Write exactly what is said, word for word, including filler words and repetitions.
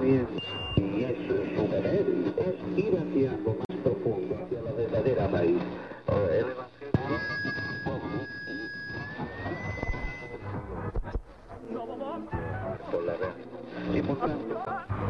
bien. Y es su deber, es ir hacia lo más profundo, hacia la verdadera raíz. El Evangelio... Con la verdad. Y por tanto...